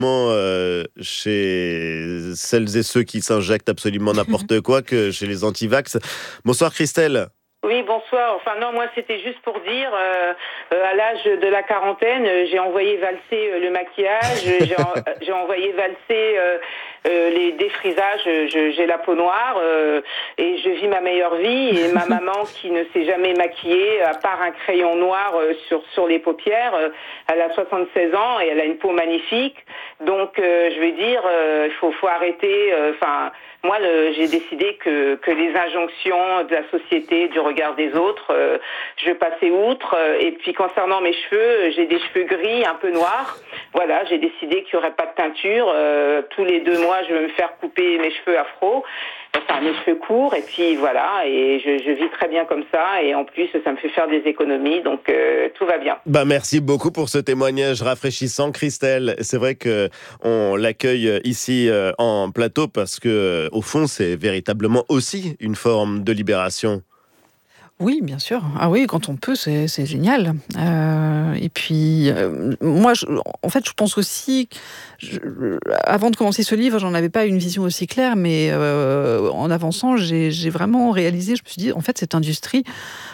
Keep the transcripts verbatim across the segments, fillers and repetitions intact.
Euh, chez celles et ceux qui s'injectent absolument n'importe quoi que chez les antivax. Bonsoir Christelle. Oui, bonsoir. Enfin non, moi c'était juste pour dire, euh, euh, à l'âge de la quarantaine, euh, j'ai envoyé valser euh, le maquillage, j'ai, en, j'ai envoyé valser euh, euh, les défrisages, je, j'ai la peau noire euh, et je vis ma meilleure vie. Et ma maman qui ne s'est jamais maquillée, à part un crayon noir euh, sur sur les paupières, euh, elle a soixante-seize ans et elle a une peau magnifique. Donc euh, je vais dire, il euh, faut faut arrêter. Enfin. Euh, Moi, le, j'ai décidé que, que les injonctions de la société, du regard des autres, euh, je passais outre. Et puis, concernant mes cheveux, j'ai des cheveux gris, un peu noirs. Voilà, j'ai décidé qu'il n'y aurait pas de teinture. Euh, tous les deux mois, je vais me faire couper mes cheveux afro. Enfin, mes cheveux courts. Et puis, voilà. Et je, je vis très bien comme ça. Et en plus, ça me fait faire des économies. Donc, euh, tout va bien. Bah, merci beaucoup pour ce témoignage rafraîchissant, Christelle. C'est vrai qu'on l'accueille ici en plateau parce que, au fond, c'est véritablement aussi une forme de libération. Oui, bien sûr. Ah oui, quand on peut, c'est, c'est génial. Euh, et puis, euh, moi, je, en fait, je pense aussi, je, avant de commencer ce livre, j'en avais pas une vision aussi claire, mais euh, en avançant, j'ai, j'ai vraiment réalisé, je me suis dit, en fait, cette industrie,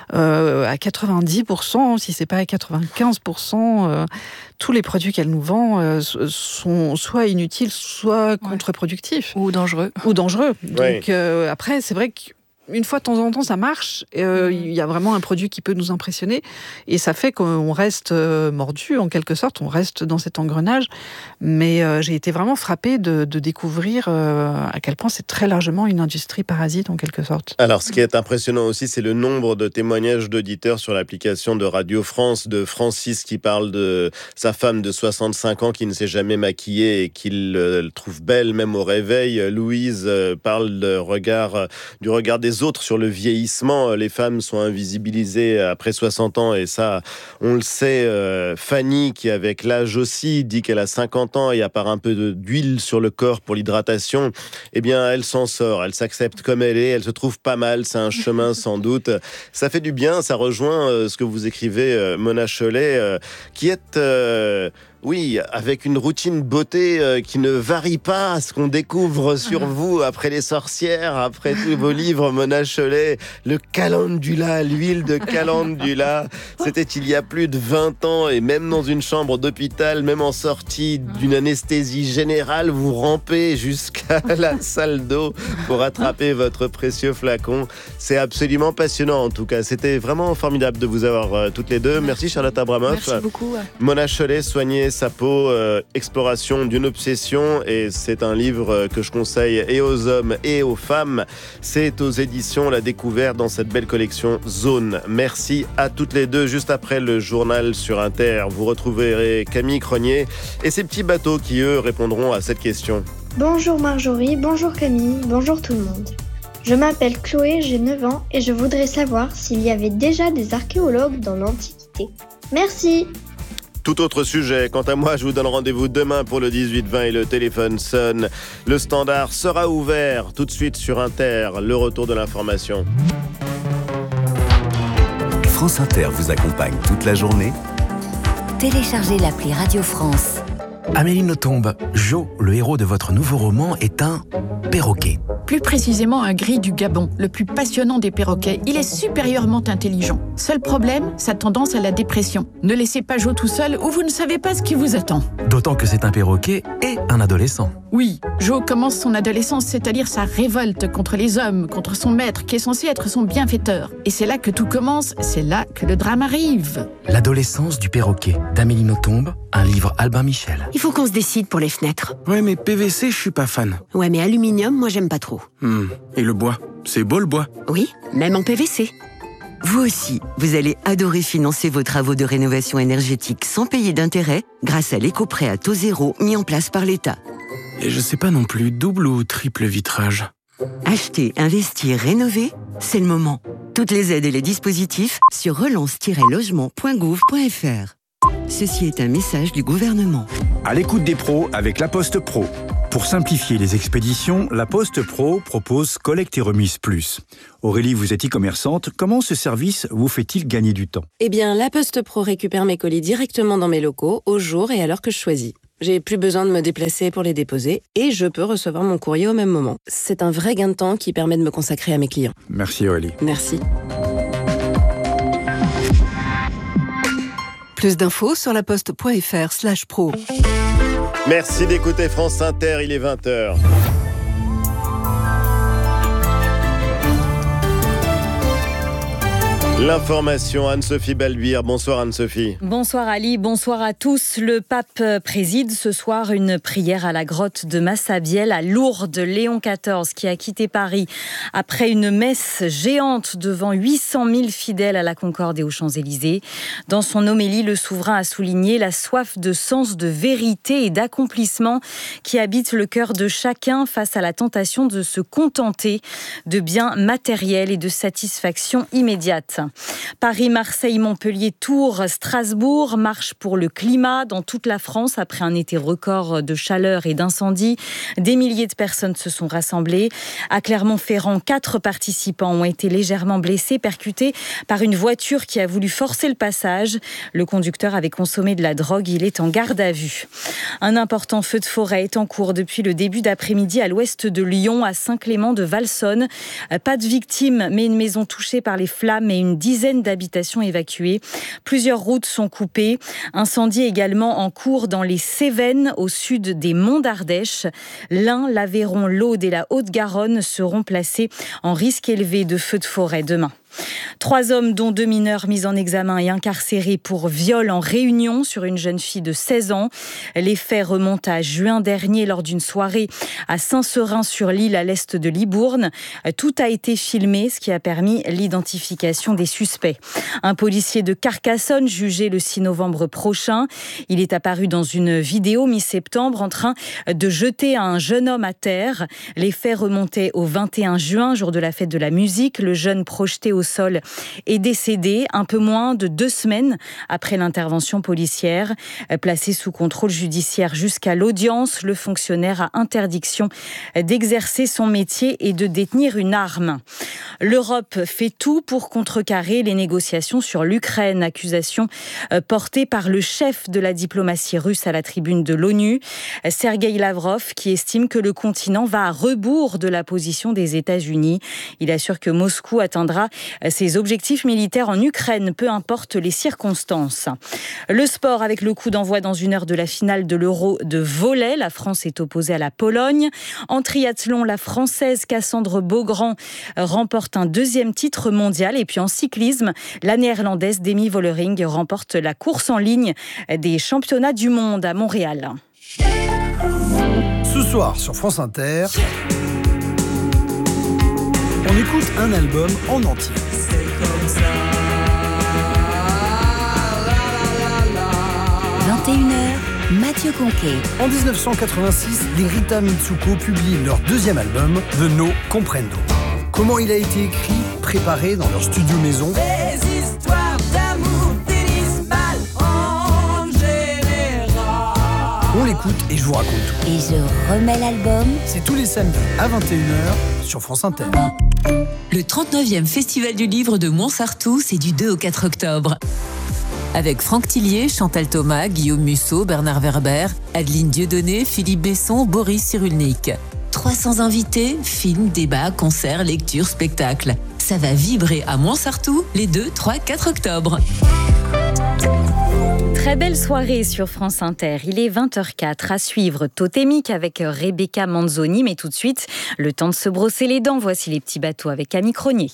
euh, à quatre-vingt-dix pour cent, si c'est pas à quatre-vingt-quinze pour cent, euh, tous les produits qu'elle nous vend euh, sont soit inutiles, soit contre-productifs. Ou dangereux. Ou dangereux. Ouais. Donc, euh, après, c'est vrai que une fois de temps en temps, ça marche. Euh, il y a vraiment un produit qui peut nous impressionner. Et ça fait qu'on reste euh, mordu, en quelque sorte. On reste dans cet engrenage. Mais euh, j'ai été vraiment frappée de, de découvrir euh, à quel point c'est très largement une industrie parasite, en quelque sorte. Alors, ce qui est impressionnant aussi, c'est le nombre de témoignages d'auditeurs sur l'application de Radio France, de Francis qui parle de sa femme de soixante-cinq ans qui ne s'est jamais maquillée et qu'il euh, trouve belle même au réveil. Louise euh, parle de regard, euh, du regard des autres sur le vieillissement. Les femmes sont invisibilisées après soixante ans et ça, on le sait. Euh, Fanny, qui avec l'âge aussi dit qu'elle a cinquante ans et à part un peu de, d'huile sur le corps pour l'hydratation, eh bien, elle s'en sort. Elle s'accepte comme elle est. Elle se trouve pas mal. C'est un chemin sans doute. Ça fait du bien. Ça rejoint euh, ce que vous écrivez, euh, Mona Chollet, euh, qui est... Euh, Oui, avec une routine beauté euh, qui ne varie pas à ce qu'on découvre sur vous après Les Sorcières, après tous vos livres, Mona Chollet, le calendula, l'huile de calendula. C'était il y a plus de vingt ans et même dans une chambre d'hôpital, même en sortie d'une anesthésie générale, vous rampez jusqu'à la salle d'eau pour attraper votre précieux flacon. C'est absolument passionnant en tout cas. C'était vraiment formidable de vous avoir euh, toutes les deux. Merci Charlotte Abramoff. Merci beaucoup. Ouais. Mona Chollet, Soigner sa peau, euh, exploration d'une obsession, et c'est un livre que je conseille et aux hommes et aux femmes. C'est aux éditions La Découverte dans cette belle collection Zone. Merci à toutes les deux. Juste après le journal sur Inter, vous retrouverez Camille Cronier et ses petits bateaux qui, eux, répondront à cette question. Bonjour Marjorie, bonjour Camille, bonjour tout le monde. Je m'appelle Chloé, j'ai neuf ans et je voudrais savoir s'il y avait déjà des archéologues dans l'Antiquité. Merci. Tout autre sujet. Quant à moi, je vous donne rendez-vous demain pour le dix-huit vingt et le téléphone sonne. Le standard sera ouvert tout de suite sur Inter. Le retour de l'information. France Inter vous accompagne toute la journée. Téléchargez l'appli Radio France. Amélie Nothomb, Jo, le héros de votre nouveau roman, est un perroquet. Plus précisément un gris du Gabon, le plus passionnant des perroquets. Il est supérieurement intelligent. Seul problème, sa tendance à la dépression. Ne laissez pas Jo tout seul ou vous ne savez pas ce qui vous attend. D'autant que c'est un perroquet et un adolescent. Oui, Jo commence son adolescence, c'est-à-dire sa révolte contre les hommes, contre son maître qui est censé être son bienfaiteur. Et c'est là que tout commence, c'est là que le drame arrive. L'adolescence du perroquet, d'Amélie Nothomb, un livre Albin Michel. Il faut qu'on se décide pour les fenêtres. Ouais, mais P V C, je suis pas fan. Ouais, mais aluminium, moi j'aime pas trop. Hmm. Et le bois, c'est beau le bois. Oui, même en P V C. Vous aussi, vous allez adorer financer vos travaux de rénovation énergétique sans payer d'intérêt grâce à l'éco-prêt à taux zéro mis en place par l'État. Et je sais pas non plus, double ou triple vitrage. Acheter, investir, rénover, c'est le moment. Toutes les aides et les dispositifs sur relance tiret logement point gouv point f r. Ceci est un message du gouvernement. À l'écoute des pros avec La Poste Pro. Pour simplifier les expéditions, La Poste Pro propose Collecte et Remise Plus. Aurélie, vous êtes e-commerçante. Comment ce service vous fait-il gagner du temps ? Eh bien, La Poste Pro récupère mes colis directement dans mes locaux, au jour et à l'heure que je choisis. J'ai plus besoin de me déplacer pour les déposer et je peux recevoir mon courrier au même moment. C'est un vrai gain de temps qui permet de me consacrer à mes clients. Merci Aurélie. Merci. Plus d'infos sur laposte.fr slash pro. Merci d'écouter France Inter, il est vingt heures. L'information, Anne-Sophie Balbir. Bonsoir Anne-Sophie. Bonsoir Ali, bonsoir à tous. Le pape préside ce soir une prière à la grotte de Massabielle à Lourdes. Léon quatorze qui a quitté Paris après une messe géante devant huit cent mille fidèles à la Concorde et aux Champs-Élysées. Dans son homélie, le souverain a souligné la soif de sens, de vérité et d'accomplissement qui habite le cœur de chacun face à la tentation de se contenter de biens matériels et de satisfaction immédiate. Paris, Marseille, Montpellier, Tours, Strasbourg, marche pour le climat dans toute la France après un été record de chaleur et d'incendies. Des milliers de personnes se sont rassemblées. À Clermont-Ferrand, quatre participants ont été légèrement blessés, percutés par une voiture qui a voulu forcer le passage. Le conducteur avait consommé de la drogue, il est en garde à vue. Un important feu de forêt est en cours depuis le début d'après-midi à l'ouest de Lyon, à Saint-Clément-de-Valsonne. Pas de victimes, mais une maison touchée par les flammes et une dizaine d'habitations évacuées. Plusieurs routes sont coupées. Incendie également en cours dans les Cévennes, au sud des Monts d'Ardèche. L'Ain, l'Aveyron, l'Aude et la Haute-Garonne seront placés en risque élevé de feux de forêt demain. Trois hommes, dont deux mineurs, mis en examen et incarcérés pour viol en Réunion sur une jeune fille de seize ans. Les faits remontent à juin dernier lors d'une soirée à Saint-Seurin-sur-l'Île, à l'est de Libourne. Tout a été filmé, ce qui a permis l'identification des suspects. Un policier de Carcassonne jugé le six novembre prochain. Il est apparu dans une vidéo mi-septembre en train de jeter un jeune homme à terre. Les faits remontaient au vingt et un juin, jour de la fête de la musique. Le jeune projeté au sol est décédé un peu moins de deux semaines après l'intervention policière. Placé sous contrôle judiciaire jusqu'à l'audience, le fonctionnaire a interdiction d'exercer son métier et de détenir une arme. L'Europe fait tout pour contrecarrer les négociations sur l'Ukraine, accusation portée par le chef de la diplomatie russe à la tribune de l'ONU, Sergueï Lavrov, qui estime que le continent va à rebours de la position des États-Unis. Il assure que Moscou atteindra ses objectifs militaires en Ukraine, peu importe les circonstances. Le sport avec le coup d'envoi dans une heure de la finale de l'Euro de volley. La France est opposée à la Pologne. En triathlon, la Française Cassandre Beaugrand remporte un deuxième titre mondial. Et puis en cyclisme, la Néerlandaise Demi Vollering remporte la course en ligne des championnats du monde à Montréal. Ce soir sur France Inter, on écoute un album en entier. vingt et une heures, Mathieu Conquet. En dix-neuf cent quatre-vingt-six, les Rita Mitsuko publient leur deuxième album, The No Comprendo. Comment il a été écrit, préparé dans leur studio maison. Les histoires d'amour finissent mal en général. On l'écoute et je vous raconte tout. Et je remets l'album. C'est tous les samedis à vingt et une heures sur France Inter. Le trente-neuvième Festival du Livre de Montsartou, c'est du deux au quatre octobre. Avec Franck Tillier, Chantal Thomas, Guillaume Musso, Bernard Werber, Adeline Dieudonné, Philippe Besson, Boris Cyrulnik. trois cents invités, films, débats, concerts, lectures, spectacles. Ça va vibrer à Montsartou les deux, trois, quatre octobre. Très belle soirée sur France Inter. Il est vingt heures quatre. À suivre Totémique avec Rebecca Manzoni. Mais tout de suite, le temps de se brosser les dents. Voici les petits bateaux avec Camille Cronier.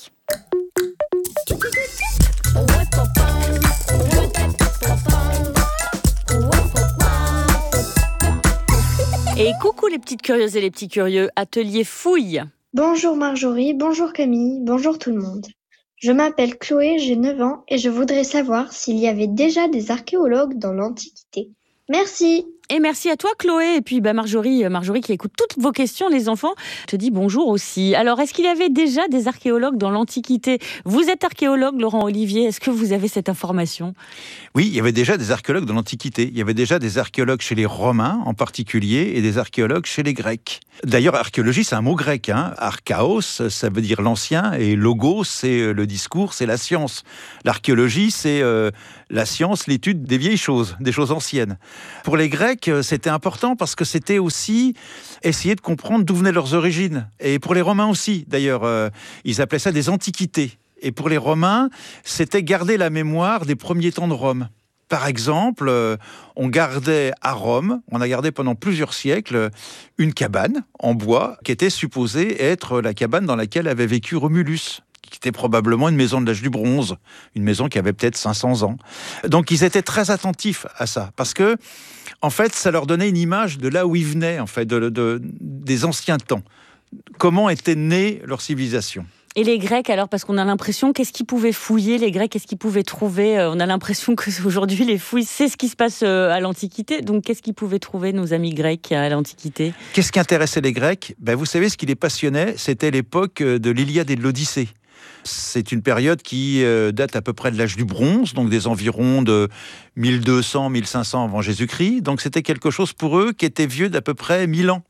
Et coucou les petites curieuses et les petits curieux. Atelier Fouille. Bonjour Marjorie, bonjour Camille, bonjour tout le monde. Je m'appelle Chloé, j'ai neuf ans et je voudrais savoir s'il y avait déjà des archéologues dans l'Antiquité. Merci. Et merci à toi Chloé. Et puis bah, Marjorie, Marjorie qui écoute toutes vos questions, les enfants, te dit bonjour aussi. Alors, est-ce qu'il y avait déjà des archéologues dans l'Antiquité ? Vous êtes archéologue, Laurent Olivier, est-ce que vous avez cette information ? Oui, il y avait déjà des archéologues dans l'Antiquité. Il y avait déjà des archéologues chez les Romains en particulier et des archéologues chez les Grecs. D'ailleurs, archéologie, c'est un mot grec. Hein. Archaos, ça veut dire l'ancien, et logos, c'est le discours, c'est la science. L'archéologie, c'est euh, la science, l'étude des vieilles choses, des choses anciennes. Pour les Grecs, c'était important parce que c'était aussi essayer de comprendre d'où venaient leurs origines. Et pour les Romains aussi, d'ailleurs, euh, ils appelaient ça des antiquités. Et pour les Romains, c'était garder la mémoire des premiers temps de Rome. Par exemple, euh, on gardait à Rome, on a gardé pendant plusieurs siècles, une cabane en bois qui était supposée être la cabane dans laquelle avait vécu Romulus, qui était probablement une maison de l'âge du bronze, une maison qui avait peut-être cinq cents ans. Donc ils étaient très attentifs à ça, parce que, en fait, ça leur donnait une image de là où ils venaient, en fait, de, de, des anciens temps. Comment était née leur civilisation. Et les Grecs, alors, parce qu'on a l'impression, qu'est-ce qu'ils pouvaient fouiller, les Grecs, qu'est-ce qu'ils pouvaient trouver? On a l'impression qu'aujourd'hui, les fouilles, c'est ce qui se passe à l'Antiquité. Donc, qu'est-ce qu'ils pouvaient trouver, nos amis grecs, à l'Antiquité? Qu'est-ce qui intéressait les Grecs? Ben, vous savez, ce qui les passionnait, c'était l'époque de l'Iliade et de l'Odyssée. C'est une période qui date à peu près de l'âge du bronze, donc des environs de mille deux cents à mille cinq cents avant Jésus-Christ. Donc, c'était quelque chose pour eux qui était vieux d'à peu près mille ans.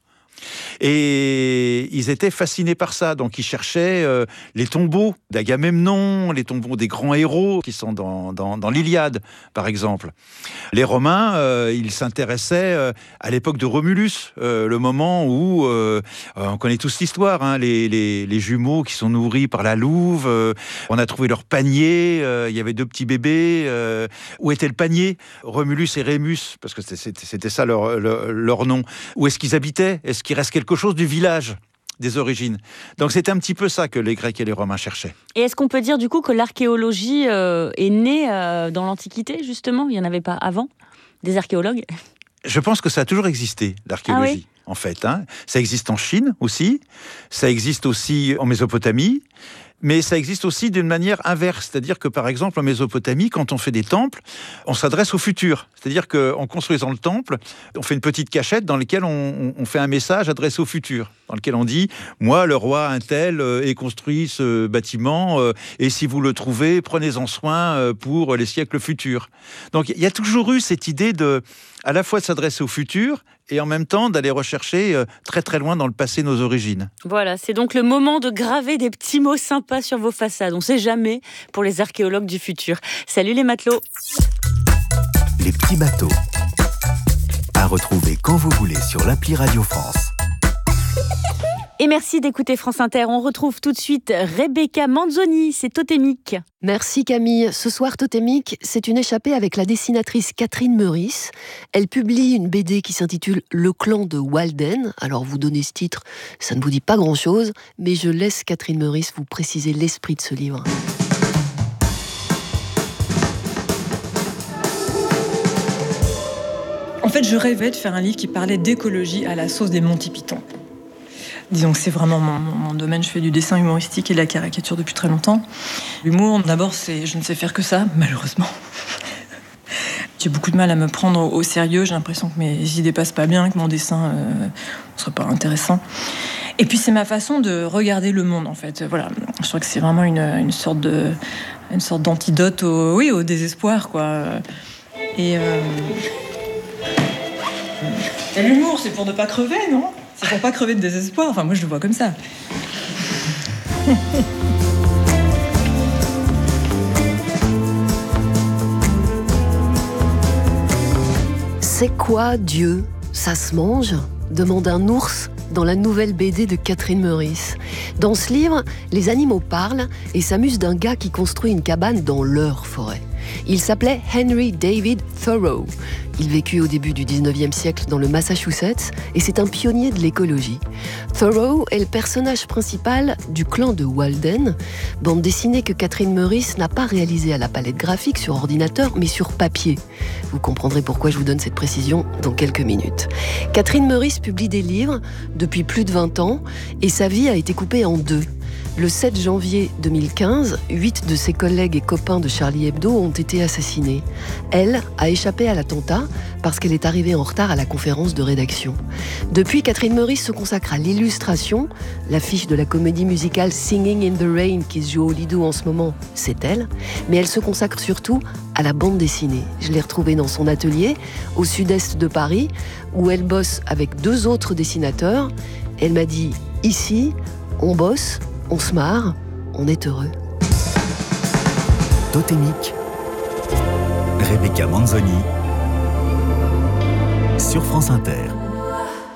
Et ils étaient fascinés par ça, donc ils cherchaient euh, les tombeaux d'Agamemnon, les tombeaux des grands héros qui sont dans, dans, dans l'Iliade, par exemple. Les Romains, euh, ils s'intéressaient euh, à l'époque de Romulus, euh, le moment où, euh, on connaît tous l'histoire, hein, les, les, les jumeaux qui sont nourris par la louve, euh, on a trouvé leur panier, euh, il y avait deux petits bébés, euh, où était le panier? Romulus et Rémus, parce que c'était, c'était ça leur, leur, leur nom. Où est-ce qu'ils habitaient? Est-ce qu'il reste quelque chose du village des origines? Donc c'était un petit peu ça que les Grecs et les Romains cherchaient. Et est-ce qu'on peut dire du coup que l'archéologie euh, est née euh, dans l'Antiquité, justement? Il n'y en avait pas avant, des archéologues? Je pense que ça a toujours existé, l'archéologie. Ah oui, en fait, hein. Ça existe en Chine aussi, ça existe aussi en Mésopotamie, mais ça existe aussi d'une manière inverse. C'est-à-dire que, par exemple, en Mésopotamie, quand on fait des temples, on s'adresse au futur. C'est-à-dire qu'en construisant le temple, on fait une petite cachette dans laquelle on, on fait un message adressé au futur, dans lequel on dit « Moi, le roi un tel, euh, ai construit ce bâtiment, euh, et si vous le trouvez, prenez-en soin euh, pour les siècles futurs. » Donc, il y a toujours eu cette idée de, à la fois de s'adresser au futur, et en même temps d'aller rechercher euh, très très loin dans le passé nos origines. Voilà, c'est donc le moment de graver des petits mots sympas sur vos façades. On ne sait jamais pour les archéologues du futur. Salut les matelots. Les petits bateaux. À retrouver quand vous voulez sur l'appli Radio France. Et merci d'écouter France Inter. On retrouve tout de suite Rebecca Manzoni, c'est Totémique. Merci Camille. Ce soir, Totémique, c'est une échappée avec la dessinatrice Catherine Meurice. Elle publie une B D qui s'intitule Le clan de Walden. Alors vous donnez ce titre, ça ne vous dit pas grand-chose, mais je laisse Catherine Meurice vous préciser l'esprit de ce livre. En fait, je rêvais de faire un livre qui parlait d'écologie à la sauce des Monty Python. Disons que c'est vraiment mon, mon domaine. Je fais du dessin humoristique et de la caricature depuis très longtemps. L'humour, d'abord, c'est, je ne sais faire que ça, malheureusement. J'ai beaucoup de mal à me prendre au, au sérieux. J'ai l'impression que mes idées passent pas bien, que mon dessin euh, ne serait pas intéressant. Et puis, c'est ma façon de regarder le monde, en fait. Voilà. Je crois que c'est vraiment une, une, sorte, de, une sorte d'antidote au, oui, au désespoir, quoi. Et, euh... Et l'humour, c'est pour ne pas crever, non ? C'est pour pas crever de désespoir. Enfin, moi, je le vois comme ça. C'est quoi Dieu? Ça se mange? Demande un ours dans la nouvelle B D de Catherine Meurice. Dans ce livre, les animaux parlent et s'amusent d'un gars qui construit une cabane dans leur forêt. Il s'appelait Henry David Thoreau. Il vécut au début du dix-neuvième siècle dans le Massachusetts et c'est un pionnier de l'écologie. Thoreau est le personnage principal du clan de Walden, bande dessinée que Catherine Meurice n'a pas réalisée à la palette graphique sur ordinateur mais sur papier. Vous comprendrez pourquoi je vous donne cette précision dans quelques minutes. Catherine Meurice publie des livres depuis plus de vingt ans et sa vie a été coupée en deux. Le sept janvier deux mille quinze, huit de ses collègues et copains de Charlie Hebdo ont été assassinés. Elle a échappé à l'attentat parce qu'elle est arrivée en retard à la conférence de rédaction. Depuis, Catherine Meurice se consacre à l'illustration. L'affiche de la comédie musicale Singing in the Rain qui se joue au Lido en ce moment, c'est elle. Mais elle se consacre surtout à la bande dessinée. Je l'ai retrouvée dans son atelier au sud-est de Paris où elle bosse avec deux autres dessinateurs. Elle m'a dit « Ici, on bosse, on se marre, on est heureux. » Totémique, Rebecca Manzoni sur France Inter.